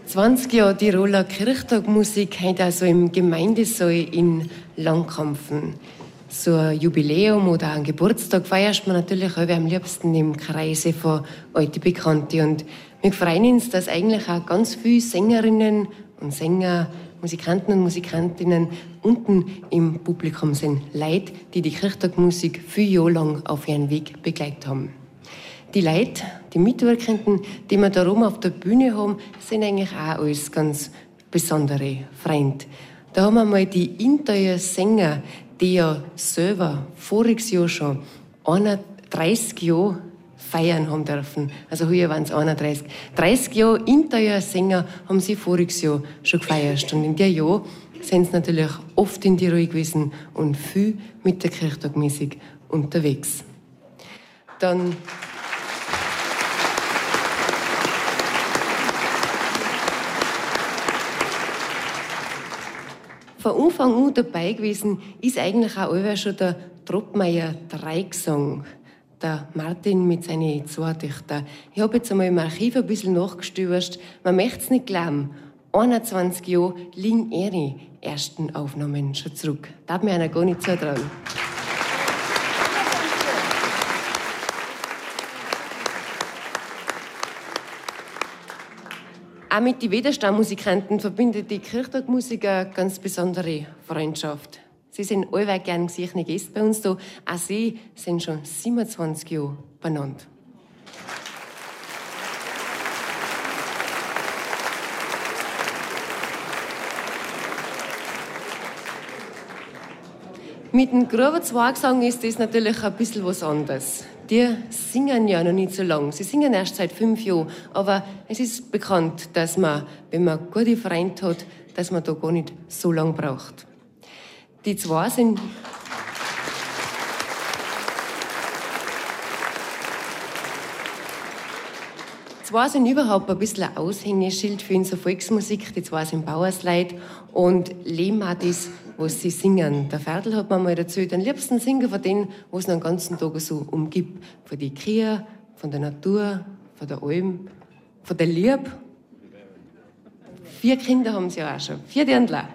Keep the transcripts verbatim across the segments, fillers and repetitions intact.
zwanzig Jahre Tiroler Kirchtagmusik heute also im Gemeindesaal in Langkampfen. So ein Jubiläum oder einen Geburtstag feierst man natürlich auch am liebsten im Kreise von alten Bekannten. Und wir freuen uns, dass eigentlich auch ganz viele Sängerinnen und Sänger, Musikanten und Musikantinnen unten im Publikum sind. Leute, die die Kirchtagmusik viele Jahre lang auf ihren Weg begleitet haben. Die Leute, die Mitwirkenden, die wir da oben auf der Bühne haben, sind eigentlich auch alles ganz besondere Freunde. Da haben wir mal die Intoyer Sänger, die ja selber voriges Jahr schon einunddreißig Jahre feiern haben dürfen. Also hier waren es einunddreißig. dreißig Jahre Intoyer Sänger haben sie voriges Jahr schon gefeiert. Und in diesem Jahr sind sie natürlich oft in Tirol gewesen und viel mit der Kirchtagmusik unterwegs. Dann von Anfang an dabei gewesen ist eigentlich auch immer schon der Troppmeier Dreigesang. Der Martin mit seinen zwei Töchtern. Ich habe jetzt einmal im Archiv ein bisschen nachgestöbert. Man möchte es nicht glauben. einundzwanzig Jahre liegen ihre ersten Aufnahmen schon zurück. Darf mir einer gar nicht zutrauen. Auch mit den Widerstandmusikanten verbindet die Kirchtagmusik eine ganz besondere Freundschaft. Sie sind allweil gern gesehene Gäste bei uns da. Auch sie sind schon siebenundzwanzig Jahre benannt. Mit dem Gruber-Zweigesang ist das natürlich ein bisschen was anderes. Die singen ja noch nicht so lange. Sie singen erst seit fünf Jahren. Aber es ist bekannt, dass man, wenn man gute Freunde hat, dass man da gar nicht so lange braucht. Die zwei sind... Die zwei sind überhaupt ein bisschen ein Aushängeschild für unsere Volksmusik. Die zwei sind Bauersleute und leben auch das, was sie singen. Der Ferdl hat mir mal erzählt, am liebsten singen von denen, was ihn den ganzen Tag so umgibt. Von den Kühen, von der Natur, von der Alm, von der Liebe. Vier Kinder haben sie auch schon, vier Dirndler.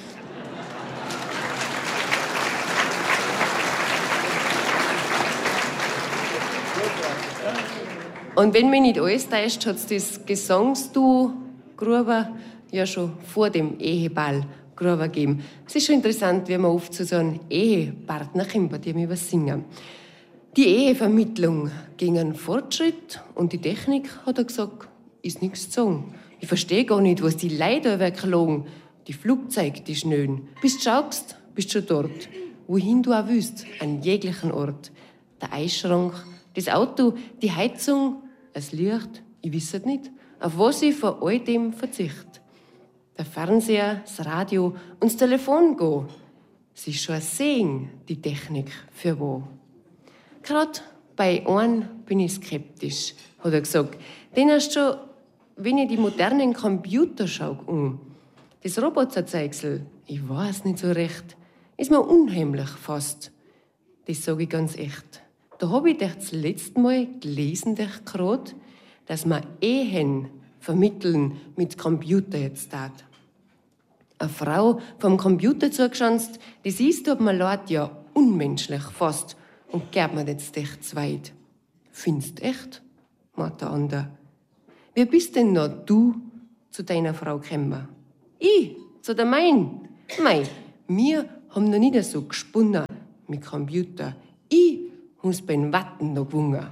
Und wenn mich nicht alles täuscht, hat es das Gesangsduo Gruber ja schon vor dem Eheball Gruber gegeben. Es ist schon interessant, wie man oft zu so einem Ehepartner kommt, bei dem wir was singen. Die Ehevermittlung ging einen Fortschritt und die Technik, hat er gesagt, ist nichts zu sagen. Ich verstehe gar nicht, was die Leute da klagen. Die Flugzeuge, die schnöden. Bis du schaust, bist du schon dort. Wohin du auch willst, an jeglichen Ort. Der Eisschrank, das Auto, die Heizung, das Licht, ich weiß es nicht, auf was ich von all dem verzichte. Der Fernseher, das Radio und das Telefon gehen. Es ist schon ein Segen, die Technik, für wo. Gerade bei einem bin ich skeptisch, hat er gesagt. Denn erst schon, wenn ich die modernen Computer schaue, um, das Roboterzeigsel, ich weiß nicht so recht, ist mir unheimlich fast. Das sage ich ganz echt. Da habe ich dich das letzte Mal gelesen, dich gerade, dass man Ehen vermitteln mit Computer jetzt tat. Eine Frau vom Computer zugeschanzt, das ist, tut man leid, ja unmenschlich fast und geht mir jetzt echt zu weit. Findest echt? Meint der andere. Wie bist denn noch du zu deiner Frau gekommen? Ich? Zu der mein? Mei, wir haben noch nicht so gesponnen mit Computer. Ich muss beim Watten noch gewungen.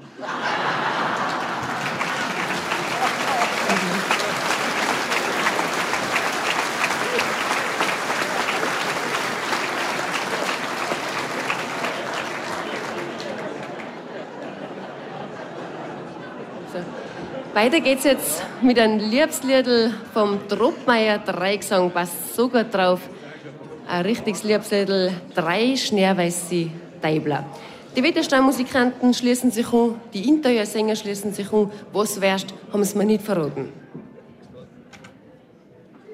Weiter geht's jetzt mit einem Liebsliedl vom Troppmeier Dreigesang, passt so gut drauf. Ein richtiges Liebsliedl, drei schneeweiße Deibler. Die Widerstandmusikanten schließen sich an, die Intoyer Sänger schließen sich an. Was wärst, haben sie mir nicht verraten.